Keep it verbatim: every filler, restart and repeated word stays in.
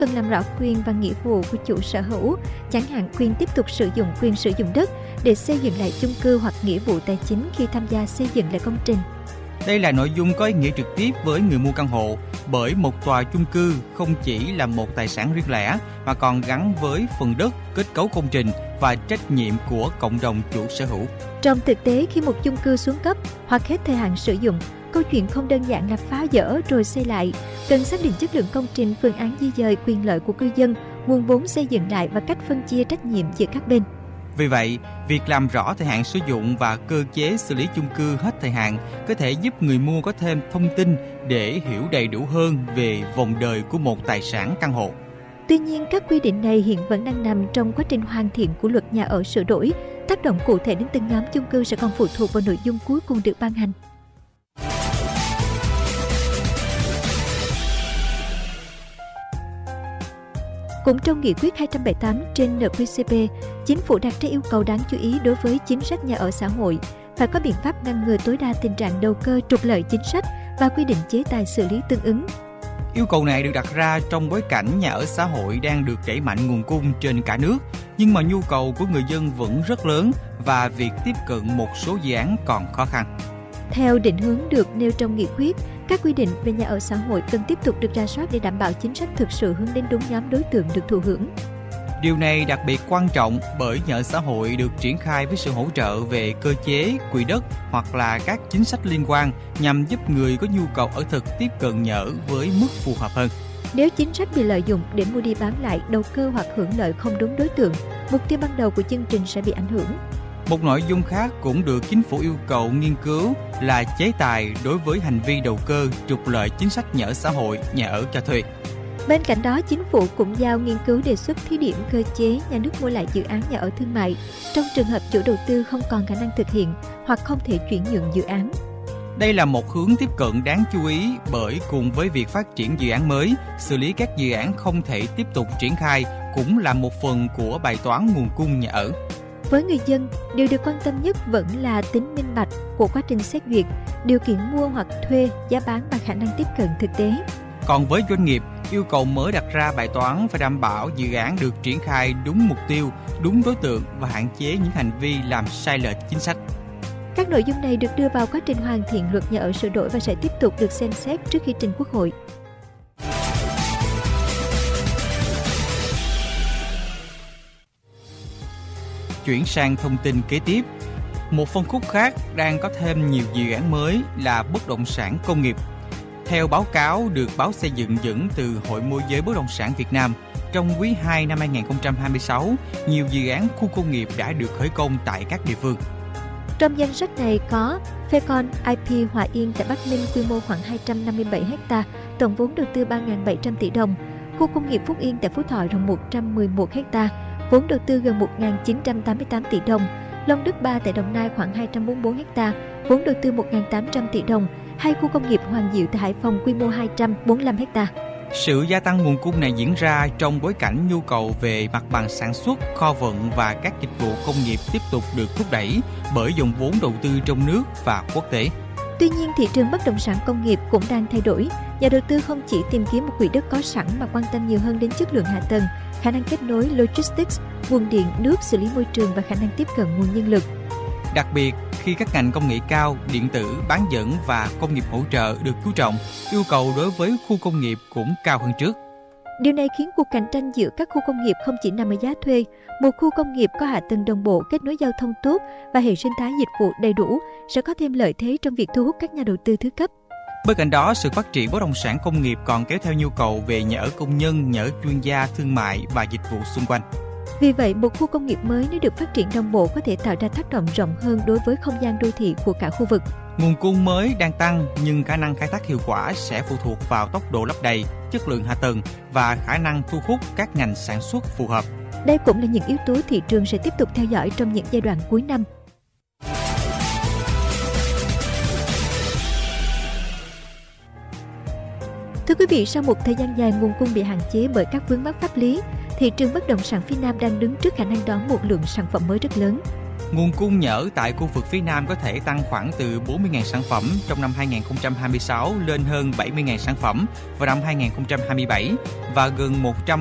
cần làm rõ quyền và nghĩa vụ của chủ sở hữu, chẳng hạn quyền tiếp tục sử dụng quyền sử dụng đất để xây dựng lại chung cư hoặc nghĩa vụ tài chính khi tham gia xây dựng lại công trình. Đây là nội dung có ý nghĩa trực tiếp với người mua căn hộ, bởi một tòa chung cư không chỉ là một tài sản riêng lẻ mà còn gắn với phần đất, kết cấu công trình và trách nhiệm của cộng đồng chủ sở hữu. Trong thực tế, khi một chung cư xuống cấp hoặc hết thời hạn sử dụng, câu chuyện không đơn giản là phá dỡ rồi xây lại, cần xác định chất lượng công trình, phương án di dời, quyền lợi của cư dân, nguồn vốn xây dựng lại và cách phân chia trách nhiệm giữa các bên. Vì vậy, việc làm rõ thời hạn sử dụng và cơ chế xử lý chung cư hết thời hạn có thể giúp người mua có thêm thông tin để hiểu đầy đủ hơn về vòng đời của một tài sản căn hộ. Tuy nhiên, các quy định này hiện vẫn đang nằm trong quá trình hoàn thiện của luật nhà ở sửa đổi. Tác động cụ thể đến từng nhóm chung cư sẽ còn phụ thuộc vào nội dung cuối cùng được ban hành. Cũng trong nghị quyết hai trăm bảy mươi tám trên en quy xê pê, Chính phủ đặt ra yêu cầu đáng chú ý đối với chính sách nhà ở xã hội, phải có biện pháp ngăn ngừa tối đa tình trạng đầu cơ trục lợi chính sách và quy định chế tài xử lý tương ứng. Yêu cầu này được đặt ra trong bối cảnh nhà ở xã hội đang được đẩy mạnh nguồn cung trên cả nước, nhưng mà nhu cầu của người dân vẫn rất lớn và việc tiếp cận một số dự án còn khó khăn. Theo định hướng được nêu trong nghị quyết, các quy định về nhà ở xã hội cần tiếp tục được rà soát để đảm bảo chính sách thực sự hướng đến đúng nhóm đối tượng được thụ hưởng. Điều này đặc biệt quan trọng bởi nhà ở xã hội được triển khai với sự hỗ trợ về cơ chế, quỹ đất hoặc là các chính sách liên quan nhằm giúp người có nhu cầu ở thực tiếp cận nhà ở với mức phù hợp hơn. Nếu chính sách bị lợi dụng để mua đi bán lại, đầu cơ hoặc hưởng lợi không đúng đối tượng, mục tiêu ban đầu của chương trình sẽ bị ảnh hưởng. Một nội dung khác cũng được chính phủ yêu cầu nghiên cứu là chế tài đối với hành vi đầu cơ trục lợi chính sách nhà ở xã hội, nhà ở cho thuê. Bên cạnh đó, chính phủ cũng giao nghiên cứu đề xuất thí điểm cơ chế nhà nước mua lại dự án nhà ở thương mại trong trường hợp chủ đầu tư không còn khả năng thực hiện hoặc không thể chuyển nhượng dự án. Đây là một hướng tiếp cận đáng chú ý bởi cùng với việc phát triển dự án mới, xử lý các dự án không thể tiếp tục triển khai cũng là một phần của bài toán nguồn cung nhà ở. Với người dân, điều được quan tâm nhất vẫn là tính minh bạch của quá trình xét duyệt, điều kiện mua hoặc thuê, giá bán và khả năng tiếp cận thực tế. Còn với doanh nghiệp, yêu cầu mới đặt ra bài toán phải đảm bảo dự án được triển khai đúng mục tiêu, đúng đối tượng và hạn chế những hành vi làm sai lệch chính sách. Các nội dung này được đưa vào quá trình hoàn thiện luật nhà ở sửa đổi và sẽ tiếp tục được xem xét trước khi trình Quốc hội. Chuyển sang thông tin kế tiếp, một phân khúc khác đang có thêm nhiều dự án mới là bất động sản công nghiệp. Theo báo cáo được báo Xây dựng dẫn từ Hội Môi giới Bất động sản Việt Nam, trong quý hai năm hai nghìn không trăm hai mươi sáu, nhiều dự án khu công nghiệp đã được khởi công tại các địa phương. Trong danh sách này có Fecon i pê Hòa Yên tại Bắc Ninh quy mô khoảng hai trăm năm mươi bảy héc ta, tổng vốn đầu tư ba nghìn bảy trăm tỷ đồng. Khu công nghiệp Phúc Yên tại Phú Thọ rộng một trăm mười một héc ta, vốn đầu tư gần một nghìn chín trăm tám mươi tám tỷ đồng. Long Đức ba tại Đồng Nai khoảng hai trăm bốn mươi tư héc ta, vốn đầu tư một nghìn tám trăm tỷ đồng. Hay khu công nghiệp Hoàng Diệu tại Hải Phòng quy mô hai trăm bốn mươi lăm héc ta. Sự gia tăng nguồn cung này diễn ra trong bối cảnh nhu cầu về mặt bằng sản xuất, kho vận và các dịch vụ công nghiệp tiếp tục được thúc đẩy bởi dòng vốn đầu tư trong nước và quốc tế. Tuy nhiên, thị trường bất động sản công nghiệp cũng đang thay đổi. Nhà đầu tư không chỉ tìm kiếm một quỹ đất có sẵn mà quan tâm nhiều hơn đến chất lượng hạ tầng, khả năng kết nối logistics, nguồn điện, nước, xử lý môi trường và khả năng tiếp cận nguồn nhân lực. Đặc biệt, khi các ngành công nghệ cao, điện tử, bán dẫn và công nghiệp hỗ trợ được chú trọng, yêu cầu đối với khu công nghiệp cũng cao hơn trước. Điều này khiến cuộc cạnh tranh giữa các khu công nghiệp không chỉ nằm ở giá thuê. Một khu công nghiệp có hạ tầng đồng bộ, kết nối giao thông tốt và hệ sinh thái dịch vụ đầy đủ sẽ có thêm lợi thế trong việc thu hút các nhà đầu tư thứ cấp. Bên cạnh đó, sự phát triển bất động sản công nghiệp còn kéo theo nhu cầu về nhà ở công nhân, nhà ở chuyên gia, thương mại và dịch vụ xung quanh. Vì vậy, một khu công nghiệp mới nếu được phát triển đồng bộ có thể tạo ra tác động rộng hơn đối với không gian đô thị của cả khu vực. Nguồn cung mới đang tăng nhưng khả năng khai thác hiệu quả sẽ phụ thuộc vào tốc độ lấp đầy, chất lượng hạ tầng và khả năng thu hút các ngành sản xuất phù hợp. Đây cũng là những yếu tố thị trường sẽ tiếp tục theo dõi trong những giai đoạn cuối năm. Thưa quý vị, sau một thời gian dài nguồn cung bị hạn chế bởi các vướng mắc pháp lý, thị trường bất động sản phía Nam đang đứng trước khả năng đón một lượng sản phẩm mới rất lớn. Nguồn cung nhỡ tại khu vực phía Nam có thể tăng khoảng từ bốn mươi nghìn sản phẩm trong năm hai nghìn không trăm hai mươi sáu lên hơn bảy mươi nghìn sản phẩm vào năm hai nghìn không trăm hai mươi bảy và gần một trăm